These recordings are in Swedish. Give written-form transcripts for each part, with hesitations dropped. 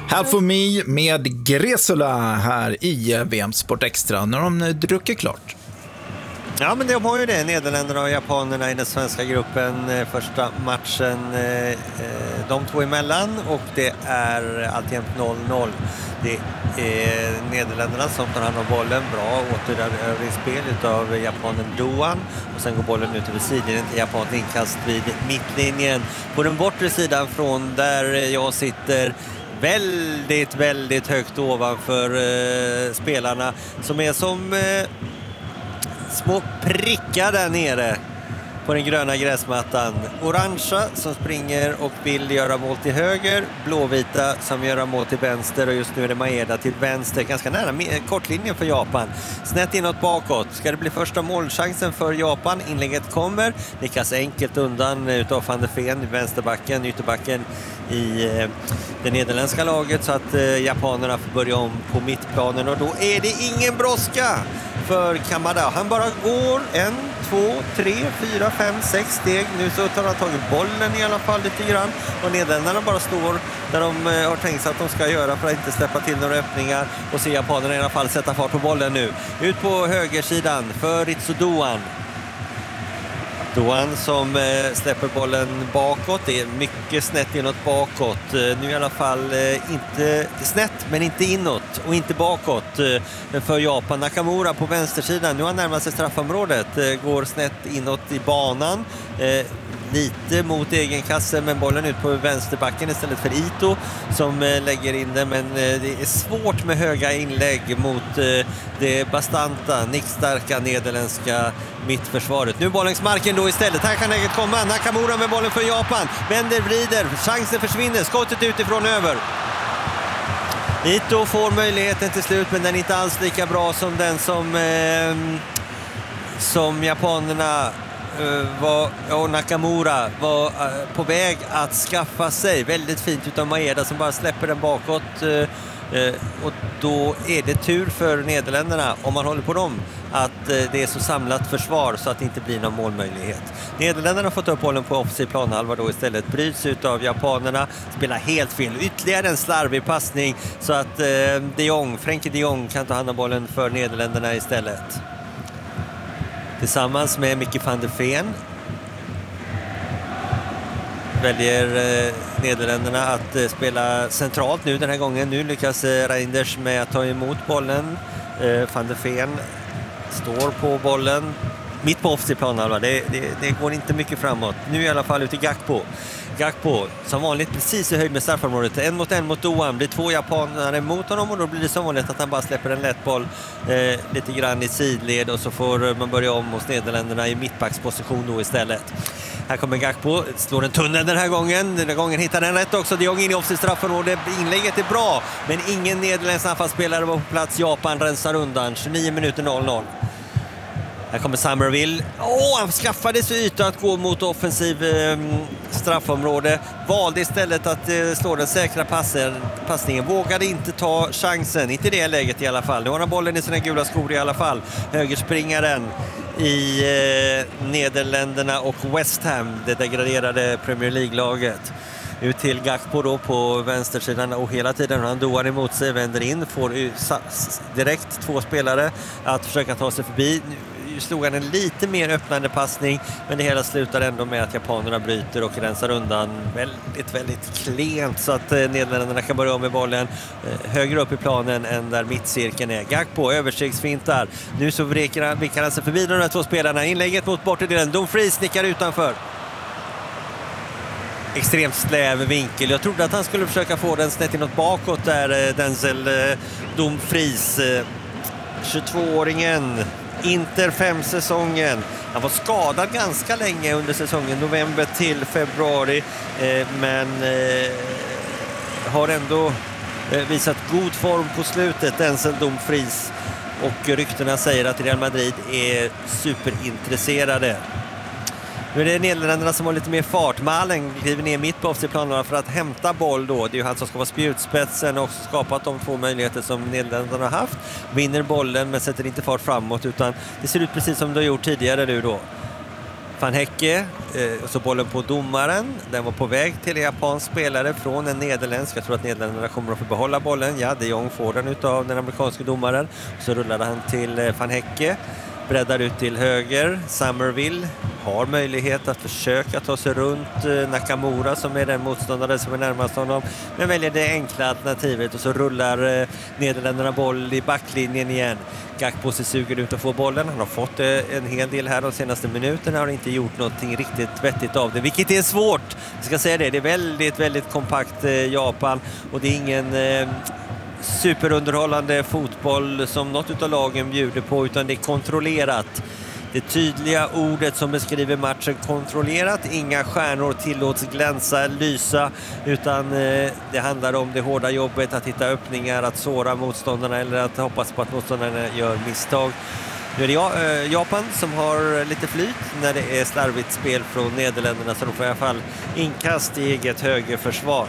Half of Me med Gresula här i VM Sport Extra när de druckit klart. Ja, men de har ju det, Nederländerna och japanerna i den svenska gruppen. Första matchen de två emellan och det är alltjämt 0-0. Det är Nederländerna som tar hand om bollen, bra återerövringsspel av japanen Doan och sen går bollen ut över sidlinjen till japansk inkast vid mittlinjen på den bortre sidan från där jag sitter. Väldigt högt ovanför spelarna som är som små prickar där nere på den gröna gräsmattan. Orangea som springer och vill göra mål till höger, blåvita som gör mål till vänster och just nu är det Maeda till vänster. Ganska nära kortlinjen för Japan. Snett inåt bakåt. Ska det bli första målchansen för Japan? Inlägget kommer. Nickas enkelt undan utav Van der Ven, vänsterbacken, ytterbacken i det nederländska laget så att japanerna får börja om på mittplanen och då är det ingen brådska för Kamada. Han bara går 1, 2, 3, 4, 5, 6 steg. Nu så tar han tagit bollen i alla fall lite grann. Och nederländerna bara står där de har tänkt sig att de ska göra för att inte släppa till några öppningar. Och se japanerna i alla fall sätta fart på bollen nu. Ut på högersidan för Ritsu Doan. Doan som släpper bollen bakåt. Det är mycket snett inåt bakåt. Nu i alla fall inte snett men inte inåt och inte bakåt för Japan. Nakamura på vänstersidan. Nu har han närmat sig straffområdet. Går snett inåt i banan. Lite mot egen kasse men bollen ut på vänsterbacken istället för Ito som lägger in det, men det är svårt med höga inlägg mot det bastanta, nickstarka nederländska mittförsvaret. Nu bollensmarken då istället, här kan läget komma. Nakamura med bollen för Japan, vänder, vrider, chansen försvinner, skottet utifrån över. Ito får möjligheten till slut men den är inte alls lika bra som den som japanerna och Nakamura var på väg att skaffa sig. Väldigt fint utav Maeda som bara släpper den bakåt och då är det tur för Nederländerna om man håller på dem att det är så samlat försvar så att det inte blir någon målmöjlighet. Nederländerna har fått upp bollen på offensiv planhalva då istället, bryts utav japanerna, spelar helt fel, ytterligare en slarvig passning så att Frenkie de Jong kan ta hand om bollen för Nederländerna istället. Tillsammans med Mickey van der Ven väljer Nederländerna att spela centralt nu den här gången. Nu lyckas Reinders med att ta emot bollen. Van der Ven står på bollen mitt på offensiv planhalva. Det går inte mycket framåt. Nu i alla fall ut i Gakpo som vanligt precis i höjd med straffområdet. 1 mot Doan. Blir 2 japanare mot honom och då blir det som vanligt att han bara släpper en lätt boll lite grann i sidled och så får man börja om hos Nederländerna i mittbacksposition då istället. Här kommer Gakpo, slår en tunnel den här gången. Den här gången hittar den rätt också. De Jong in i offensiv straffområde. Inlägget är bra, men ingen nederländsk anfallsspelare var på plats. Japan rensar undan. 29 minuter 0-0. Här kommer Somerville. Han skaffade sig yta att gå mot offensiv straffområde. Valde istället att slå den säkra passningen. Vågade inte ta chansen. Inte i det läget i alla fall. Nu har han bollen i sina gula skor i alla fall. Högerspringaren i Nederländerna och West Ham, det degraderade Premier League-laget. Ut till Gakpo då på vänstersidan och hela tiden har han Doan emot sig, vänder in, får direkt 2 spelare att försöka ta sig förbi. Nu slog han en lite mer öppnande passning, men det hela slutar ändå med att japanerna bryter och rensar undan väldigt klent så att Nederländerna kan börja om med bollen högre upp i planen än där mittcirkeln är. Gakpo överstegsfintar. Nu så vickar han sig förbi de här 2 spelarna. Inlägget mot bortedelen. Dumfries nickar utanför. Extremt släv vinkel. Jag trodde att han skulle försöka få den snett inåt bakåt där Denzel Dumfries, 22-åringen, Inter 5-säsongen. Han var skadad ganska länge under säsongen, november till februari, men har ändå visat god form på slutet, Denzel Dumfries, och ryktena säger att Real Madrid är superintresserade. Nu är det Nederländerna som har lite mer fart. Malen kliver ner mitt på offensivplanen för att hämta boll då. Det är ju han som ska vara spjutspetsen och skapat de 2 möjligheter som Nederländerna har haft. Vinner bollen men sätter inte fart framåt, utan det ser ut precis som det har gjort tidigare nu då. Van Hecke, och så bollen på domaren. Den var på väg till en japansk spelare från en nederländsk. Jag tror att nederländerna kommer att få behålla bollen. Ja, de Jong får den utav den amerikanska domaren. Så rullade han till Van Hecke. Breddar ut till höger. Somerville har möjlighet att försöka ta sig runt Nakamura som är den motståndare som är närmast honom. Men väljer det enkla alternativet och så rullar Nederländerna boll i backlinjen igen. Gakpo ser sugen ut att få bollen. Han har fått en hel del här de senaste minuterna. Har inte gjort någonting riktigt vettigt av det. Vilket är svårt. Jag ska säga det. Det är väldigt, väldigt kompakt Japan. Och det är ingen superunderhållande fotboll som något av lagen bjuder på. Utan det är kontrollerat. Det tydliga ordet som beskriver matchen, kontrollerat. Inga stjärnor tillåts glänsa, lysa, utan det handlar om det hårda jobbet att hitta öppningar, att såra motståndarna eller att hoppas på att motståndarna gör misstag. Nu är det Japan som har lite flyt när det är slarvigt spel från Nederländerna, så de får i alla fall inkast i eget högerförsvar.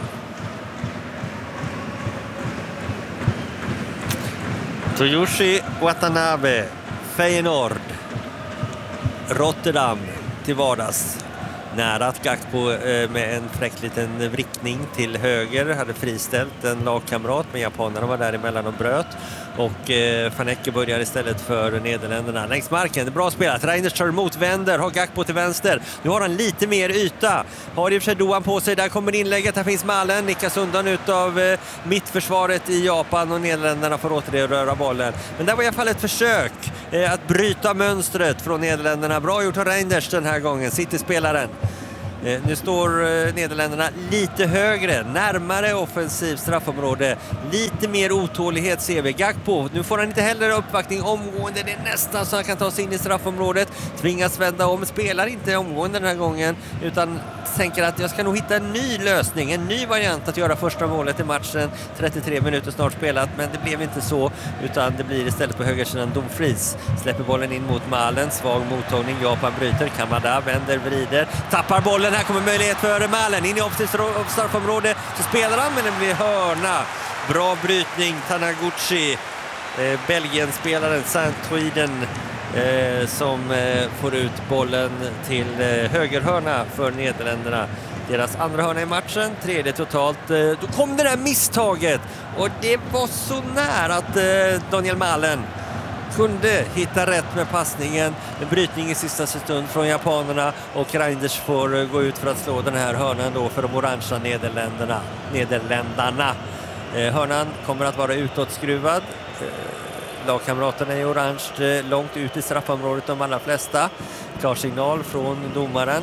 Toyoshi Watanabe, Feyenoord. Rotterdam till vardags. Nära att Gakpo med en fräck liten vrickning till höger hade friställt en lagkamrat, men japanerna var däremellan och bröt. Och Van Hecke börjar istället för Nederländerna. Längs marken, det är bra spelat. Reinders tar emot, vänder, har Gakpo till vänster. Nu har han lite mer yta. Har i och för sig Doan på sig, där kommer inlägget. Här finns Malen, nickas undan utav mittförsvaret i Japan och Nederländerna får återröra bollen. Men där var i alla fall ett försök att bryta mönstret från Nederländerna. Bra gjort av Reinders den här gången, City-spelaren. Nu står Nederländerna lite högre, närmare offensiv straffområde. Lite mer otålighet ser vi. Gakpo, nu får han inte heller uppvaktning omgående. Det är nästan så han kan ta sig in i straffområdet. Tvingas vända om, spelar inte omgående den här gången. Utan tänker att jag ska nog hitta en ny lösning, en ny variant att göra första målet i matchen. 33 minuter snart spelat, men det blev inte så. Utan det blir istället på högersidan Dumfries. Släpper bollen in mot Malen, svag mottagning. Japan bryter, Kamada vänder, vrider. Tappar bollen, här kommer möjlighet för Malen. In i straffområde så spelar han, men det blir hörna. Bra brytning, Taniguchi. Belgien-spelaren Saint-Truiden som får ut bollen till högerhörna för Nederländerna. Deras andra hörna i matchen, tredje totalt. Då kom det där misstaget och det var så nära att Daniel Malen kunde hitta rätt med passningen. En brytning i sista sekund från japanerna och Reinders får gå ut för att slå den här hörnan då för de orangea Nederländarna. Hörnan kommer att vara utåtskruvad. Lagkamraterna är orange långt ut i straffområdet, de allra flesta. Klar signal från domaren.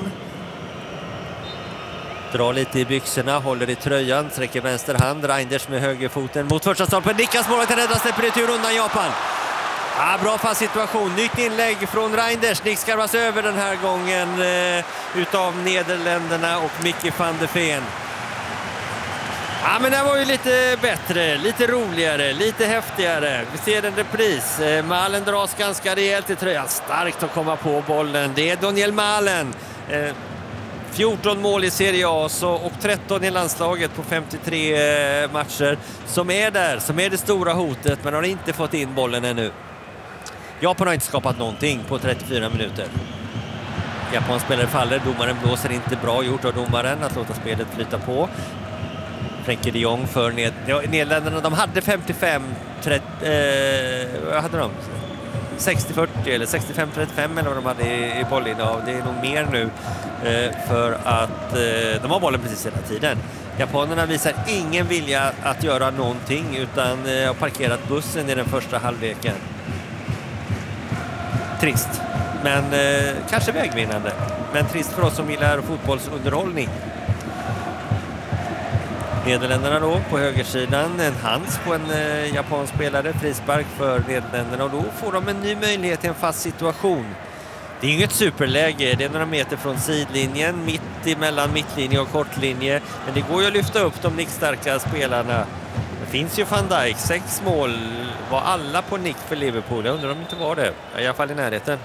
Drar lite i byxorna, håller i tröjan, sträcker vänster hand. Reinders med högerfoten mot första stolpen. Nickas målet till rädda, släpper ut ur undan Japan. Bra fast situation. Nytt inlägg från Reinders. Nick skarvas över den här gången utav Nederländerna och Mickey van de Ven. Men det var ju lite bättre, lite roligare, lite häftigare. Vi ser en repris. Malen dras ganska rejält i tröjan. Starkt att komma på bollen. Det är Daniel Malen. 14 mål i Serie A och 13 i landslaget på 53 matcher. Som är där, som är det stora hotet, men har inte fått in bollen ännu. Japan har inte skapat någonting på 34 minuter. Japans spelare faller, domaren blåser, inte bra gjort av domaren att låta spelet flyta på. Frenkie de Jong för Nederländerna. De hade vad hade de? 60-40 eller 65-35 eller vad de hade i bollinnehav. Det är nog mer nu för att de har bollen precis hela tiden. Japanerna visar ingen vilja att göra någonting utan har parkerat bussen i den första halvleken. Trist, men kanske vägvinnande. Men trist för oss som gillar fotbollsunderhållning. Nederländerna då på högersidan, en hands på en japansk spelare, frispark för Nederländerna och då får de en ny möjlighet till en fast situation. Det är inget superläge, det är några meter från sidlinjen, mitt emellan mittlinje och kortlinje, men det går ju att lyfta upp de nickstarka spelarna. Det finns ju Van Dijk, 6 mål, var alla på nick för Liverpool, jag undrar om det inte var det, i alla fall i närheten.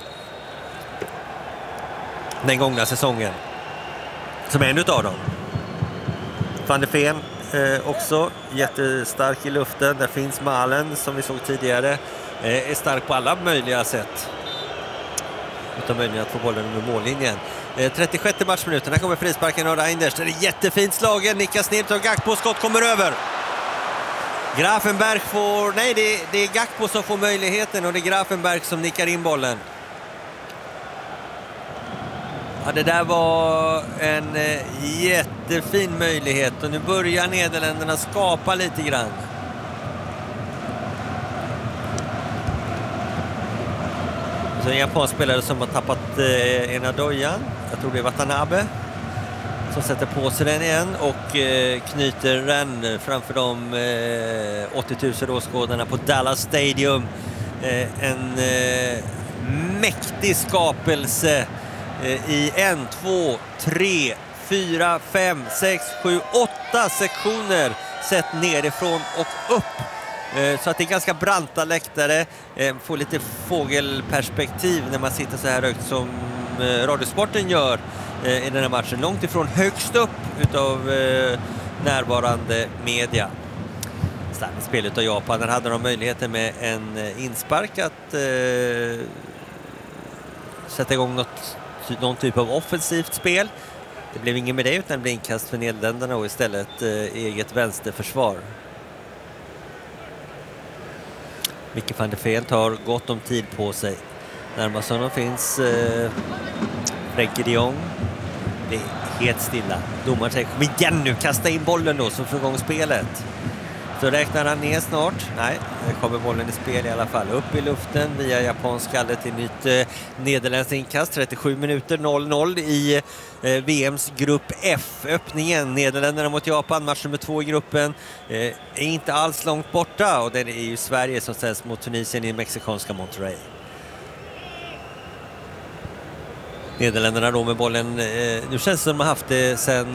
Den gångna säsongen, som är en utav dem. Van de Ven också jättestark i luften. Där finns Malen som vi såg tidigare. Är stark på alla möjliga sätt. utan möjligen att få bollen över mållinjen. 36 matchminuten, här kommer frisparken av Reinders. Det är jättefint slagen, nickas ner och Gakpo skott kommer över. Grafenberg får, nej det är Gakpo som får möjligheten och det är Grafenberg som nickar in bollen. Ja, det där var en jättefin möjlighet och nu börjar Nederländerna skapa lite grann. Så en japansk spelare som har tappat ena dojan, jag tror det är Watanabe, som sätter på sig den igen och knyter den framför de 80 000 åskådarna på Dallas Stadium. En mäktig skapelse i 1, 2, 3, 4, 5, 6, 7, 8 sektioner sett nerifrån och upp. Så att det är ganska branta läktare. Får lite fågelperspektiv när man sitter så här högt som Radiosporten gör i den här matchen. Långt ifrån högst upp utav närvarande media. Starkt spel utav Japan. Där hade de möjligheten med en inspark att sätta igång någon typ av offensivt spel. Det blev ingen med det utan det blev inkast för Nederländerna och istället eget vänsterförsvar. Micke van der Veelt har gott om tid på sig. Närmast honom finns Frenkie de Jong. Det är helt stilla. Domaren säger, kom igen nu, kasta in bollen då så får igång spelet. Så räknar han ner snart. Nej, det kommer bollen i spel i alla fall. Upp i luften via japansk skalle till nytt nederländskt inkast. 37 minuter, 0-0 i VMs grupp F. Öppningen, Nederländerna mot Japan, match nummer 2 i gruppen. Är inte alls långt borta och det är ju Sverige som ställs mot Tunisien i mexikanska Monterrey. Nederländerna då med bollen, nu känns det som de har haft det sedan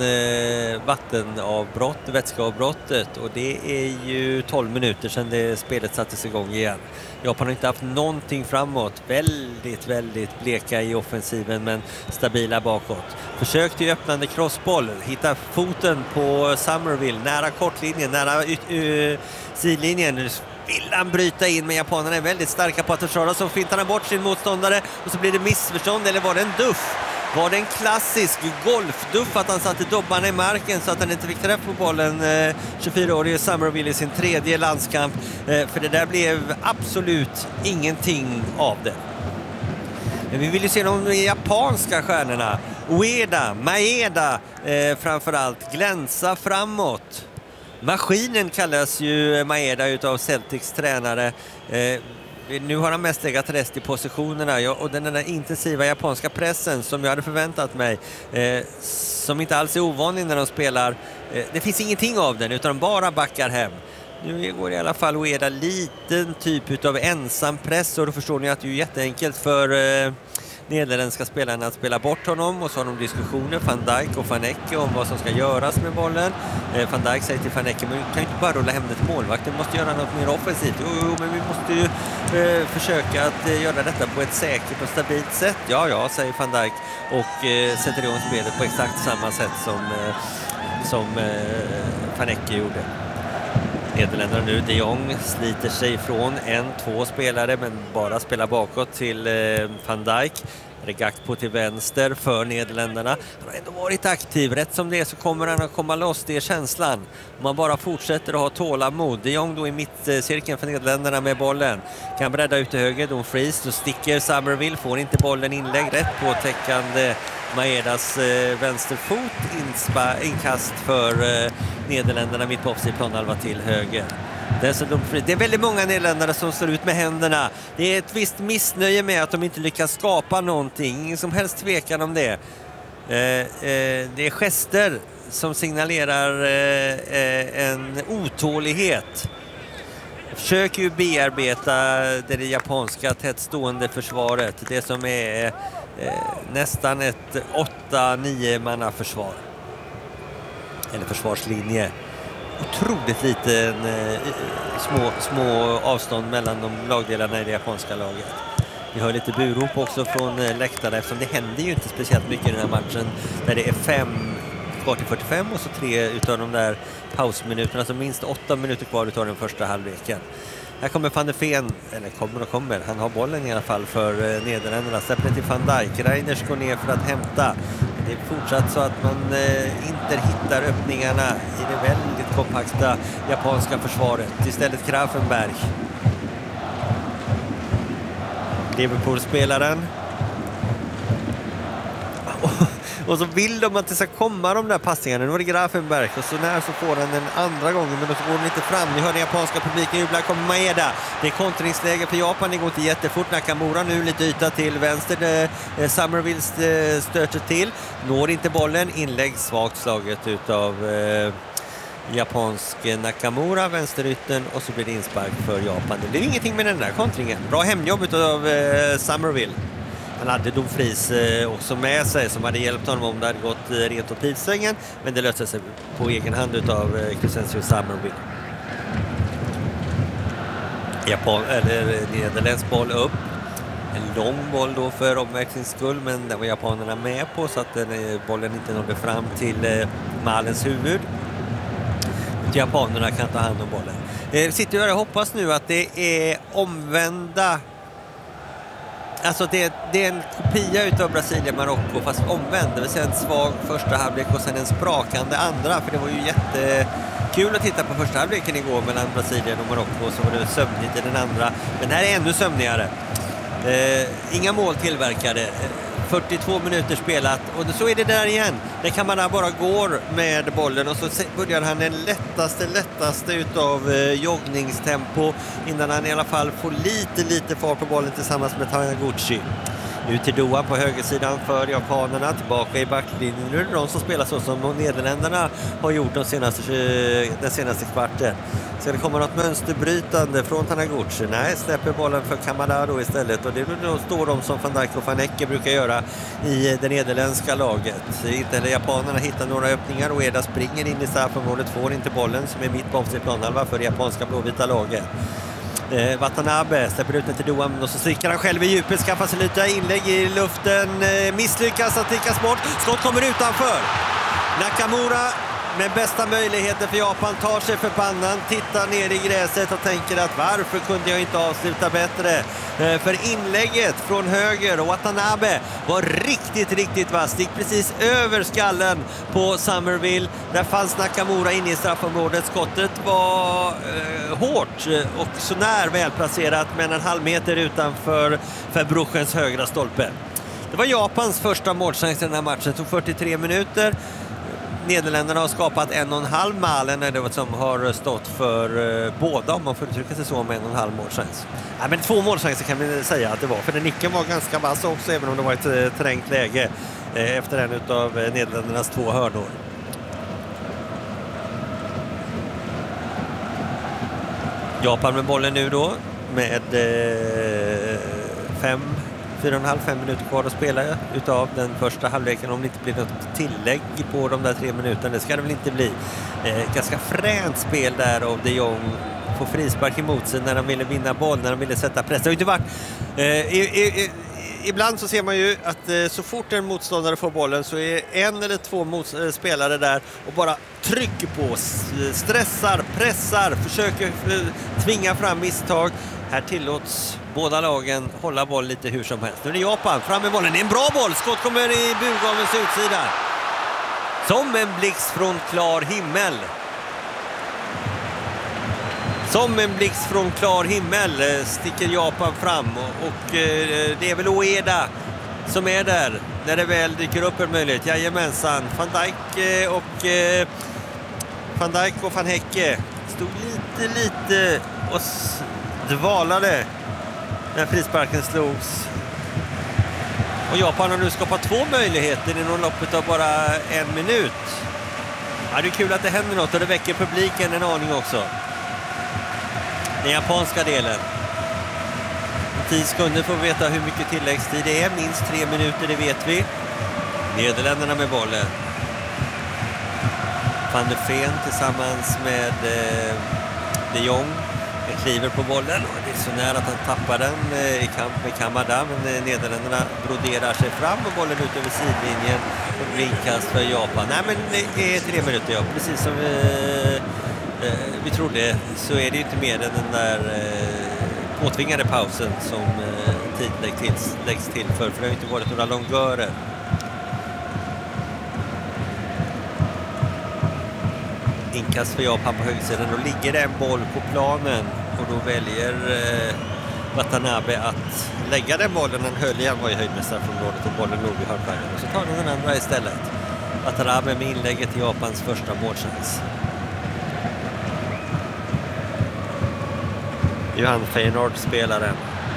vätskeavbrottet och det är ju 12 minuter sedan det spelet sattes igång igen. Japan har inte haft någonting framåt, väldigt bleka i offensiven men stabila bakåt. Försök till öppnande crossboll, hitta foten på Somerville, nära kortlinjen, nära sidlinjen. Vill han bryta in, men japanerna är väldigt starka på att försvara, så fintar han bort sin motståndare och så blir det missförstånd, eller var det en duff? Var det en klassisk golfduff att han satte dobbarna i marken så att han inte fick träff på bollen, 24-årige Somerville i sin 3:e landskamp, för det där blev absolut ingenting av det. Men vi vill ju se de japanska stjärnorna, Ueda, Maeda framförallt, glänsa framåt. Maskinen kallas ju Maeda utav Celtics tränare. Nu har han mest legat rest i positionerna och den där intensiva japanska pressen som jag hade förväntat mig, som inte alls är ovanlig när de spelar. Det finns ingenting av den utan de bara backar hem. Nu går i alla fall Ueda liten typ av ensam press och då förstår ni att det är jätteenkelt för nederländska spelarna att spela bort honom, och så har de diskussioner, Van Dijk och Van Ecke, om vad som ska göras med bollen. Van Dijk säger till Van Ecke, men vi kan ju inte bara rulla hem det till målvakt, vi måste göra något mer offensivt. Jo, men vi måste ju försöka att göra detta på ett säkert och stabilt sätt. Ja, säger Van Dijk och sätter igång spelet på exakt samma sätt som Van Ecke gjorde. Nederländerna nu, de Jong sliter sig ifrån 1-2 spelare men bara spelar bakåt till Van Dijk. Gakpo till vänster för Nederländerna. Han har ändå varit aktiv. Rätt som det är så kommer han att komma loss. Det är känslan. Om man bara fortsätter att ha tålamod. De Jong då i mittcirkeln för Nederländerna med bollen. Kan bredda ut till höger. Dumfries. Då sticker Somerville. Får inte bollen inlägg. Rätt på täckande Maedas vänsterfot. Inkast för Nederländerna mitt på offside planhalva till höger. Det är väldigt många nederländare som står ut med händerna. Det är ett visst missnöje med att de inte lyckas skapa någonting. Ingen som helst tvekan om det. Det är gester som signalerar en otålighet. Försöker ju bearbeta det japanska tättstående försvaret. Det som är nästan ett 8-9 manna försvar. Eller försvarslinje. Otroligt liten små avstånd mellan de lagdelarna i det japanska laget. Vi hör lite burop också från läktarna, eftersom det händer ju inte speciellt mycket i den här matchen där det är 5 kvar till 45 och så 3 utav de där pausminuterna, alltså minst 8 minuter kvar utav den första halvleken. Här kommer Van de Ven, eller kommer. Han har bollen i alla fall för Nederländerna. Släpper till Van Dijk. Reinders går ner för att hämta. Det är fortsatt så att man inte hittar öppningarna i det väldigt kompakta japanska försvaret. Istället Grafenberg. Liverpool-spelaren. Och så vill de att det ska komma de där passningarna. Nu var det Grafenberg och så när så får han den andra gången, men då går den inte fram. Ni hör den japanska publiken jubla, kommer Maeda. Det är kontringsläge för Japan, det går inte jättefort. Nakamura nu lite yta till vänster. Somerville stöter till. Når inte bollen, inlägg svagt slaget utav japansk Nakamura, vänsterytten, och så blir det inspark för Japan. Det blir ingenting med den där kontringen. Bra hemjobb utav Somerville. Han hade Dumfries också med sig som hade hjälpt honom om det hade gått rent åt pilsvängen, men det löste sig på egen hand utav Crescencio Somerville. Nederländsk boll upp. En lång boll då för omväxlings skull, men det var japanerna med på så att bollen inte nådde fram till Malens huvud. Japanerna kan ta hand om bollen. Sitter jag och hoppas nu att det är omvända. Alltså det är en kopia utav Brasilien-Marocko fast omvänd. Det vill säga en svag första halvlek och sen en sprakande andra. För det var ju jättekul att titta på första halvleken igår mellan Brasilien och Marocko. Så var det sömnigt i den andra. Men här är ännu sömnigare. Inga mål tillverkade. 42 minuter spelat. Och så är det där igen. Där kan man bara går med bollen. Och så börjar han den lättaste utav joggningstempo. Innan han i alla fall får lite fart på bollen tillsammans med Taniguchi. Nu till Doha på högersidan för japanerna. Tillbaka i backlinjen. Nu är det de som spelar så som Nederländerna har gjort den senaste kvarten. Ska det komma något mönsterbrytande från Taniguchi? Nej, släpper bollen för Kamada då istället. Och det då står de som Van Dijk och Van Hecke brukar göra i det nederländska laget. Inte heller japanerna hittar några öppningar och Eda springer in i straffområdet, får inte bollen som är mitt på sin planhalva för det japanska blåvita laget. Watanabe släpper ut den till Doha och så sticker han själv i djupet, skaffar sig lite inlägg i luften, misslyckas att stickas bort, skott kommer utanför. Nakamura med bästa möjligheten för Japan tar sig för pannan, tittar ner i gräset och tänker att varför kunde jag inte avsluta bättre? För inlägget från höger och Watanabe var riktigt vass. Gick precis över skallen på Somerville. Där fanns Nakamura inne i straffområdet. Skottet var hårt och så när välplacerat, men en halv meter utanför Verbruchens högra stolpe. Det var Japans första målchans i den här matchen. Det tog 43 minuter. Nederländerna har skapat 1,5 Malen när det som har stått för båda, om man får uttrycka sig så, med 1,5 målchans. Ja, men 2 målchanser kan vi säga att det var, för den nicken var ganska vass också, även om det var ett trängt läge efter en av Nederländernas 2 hörnor. Japan med bollen nu då med 4,5 minuter kvar att spela utav den första halvleken, om det inte blir något tillägg på de där 3 minuterna. Det ska det väl inte bli. Ganska fränt spel där av de Jong på frispark emot sig när de ville vinna boll, när de ville sätta press. Det har inte varit... Ibland så ser man ju att så fort en motståndare får bollen så är 1 eller 2 spelare där och bara trycker på, stressar, pressar, försöker tvinga fram misstag. Här tillåts båda lagen hålla boll lite hur som helst. Nu är det Japan, fram med bollen. Det är en bra boll, skott kommer i burgavens utsida. Som en blixt från klar himmel. Som en blixt från klar himmel sticker Japan fram. Och det är väl Ueda som är där när det väl dyker upp en möjlighet. Jajamensan, Van Dijk och Van Hecke stod lite och dvalade när frisparken slogs. Och Japan har nu skapat 2 möjligheter inom loppet av bara 1 minut. Ja, det är kul att det händer något och det väcker publiken en aning också. Den japanska delen. 10 sekunder får vi veta hur mycket tilläggstid det är. Minst 3 minuter, det vet vi. Nederländerna med bollen. Van de Ven tillsammans med de Jong. Kliver på bollen och det är så nära att han tappar den i kamp med Kamada, men Nederländerna broderar sig fram och bollen ut över sidlinjen och inkast för Japan. Nej, men det är 3 minuter, ja. Precis som vi trodde så är det inte mer än den där påtvingade pausen som tid läggs till för det har inte varit några långörer. Inkast för Japan på högersidan. Då ligger det en boll på planen och då väljer Watanabe att lägga den bollen. Han höll igen, var i höjd med straffområdet och bollen låg i hörnflaggan. Och så tar han den andra istället. Watanabe med inlägget till Japans första målchans. Johan Feyenoord spelaren.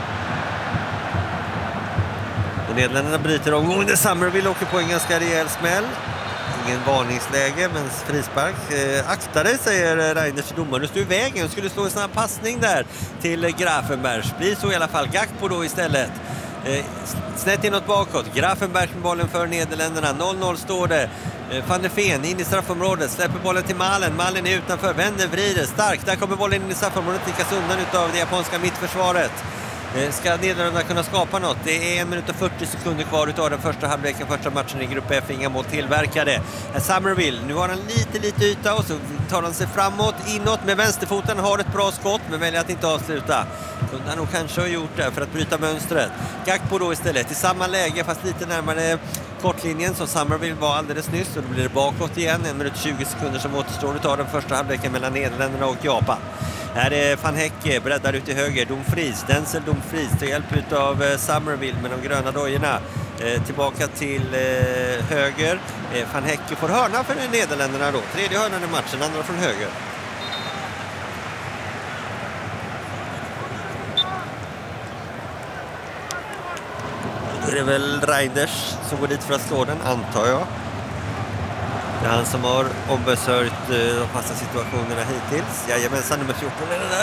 Nederländerna bryter omgående. Summerville åker på en ganska rejäl smäll. Ingen varningsläge, men frispark. Akta dig, säger Reinders till domaren. Du står i vägen. Skulle slå en snabb passning där till Grafenberg. Blir så i alla fall. Gakpo då istället. Snett inåt bakåt. Grafenberg med bollen för Nederländerna. 0-0 står det. Van der Ven in i straffområdet. Släpper bollen till Malen. Malen är utanför. Vänder, vrider. Starkt. Där kommer bollen in i straffområdet. Tickas undan utav det japanska mittförsvaret. Ska Nederländerna kunna skapa något? Det är 1 minut och 40 sekunder kvar utav den första halvleken, första matchen i Grupp F. Inga mål tillverkade. Summerville, nu har han lite yta och så tar han sig framåt, inåt med vänsterfoten, har ett bra skott men väljer att inte avsluta. Kunde han nog kanske ha gjort det för att bryta mönstret. Gakpo då istället i samma läge fast lite närmare kortlinjen som Summerville var alldeles nyss och då blir det bakåt igen. 1 minut 20 sekunder som återstår utav den första halvleken mellan Nederländerna och Japan. Här är Van Hecke, breddar ut i höger, Dumfries, Denzel Dumfries till hjälp av Summerville med de gröna dojorna. Tillbaka till höger, Van Hecke får hörna för Nederländerna då, tredje hörnan i matchen, andra från höger. Då är det väl Reinders som går dit för att slå den, antar jag. Det är han som har ombesörjt de fasta situationerna hittills. Jajamensan, nummer 14 är det där.